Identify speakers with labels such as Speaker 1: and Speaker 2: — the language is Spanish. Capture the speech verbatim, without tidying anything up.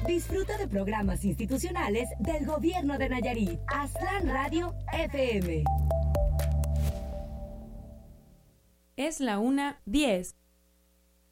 Speaker 1: Disfruta de programas institucionales del Gobierno de Nayarit. Aztlán Radio F M.
Speaker 2: Es la una diez.